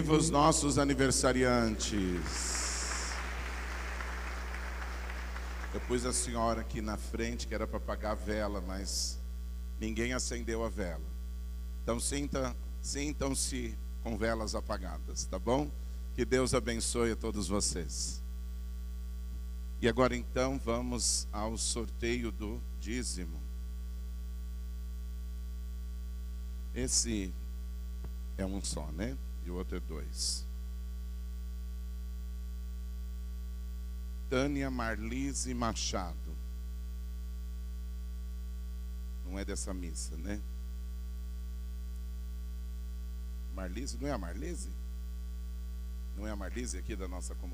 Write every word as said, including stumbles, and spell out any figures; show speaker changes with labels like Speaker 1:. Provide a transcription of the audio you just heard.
Speaker 1: Viva os nossos aniversariantes. Eu pus a senhora aqui na frente, que era para apagar a vela, mas ninguém acendeu a vela. Então sinta, sintam-se com velas apagadas, tá bom? Que Deus abençoe a todos vocês. E agora então vamos ao sorteio do dízimo. Esse é um só, né? E o outro é dois. Tânia Marlise Machado. Não é dessa missa, né? Marlise, não é a Marlise? Não é a Marlise aqui da nossa comunidade?